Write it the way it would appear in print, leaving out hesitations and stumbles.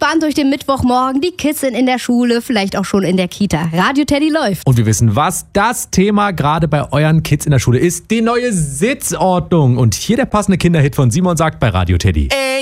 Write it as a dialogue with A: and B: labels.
A: entspannt durch den Mittwochmorgen. Die Kids sind in der Schule, vielleicht auch schon in der Kita. Radio Teddy läuft.
B: Und wir wissen, was das Thema gerade bei euren Kids in der Schule ist. Die neue Sitzordnung. Und hier der passende Kinderhit von Simon Sagt bei Radio Teddy.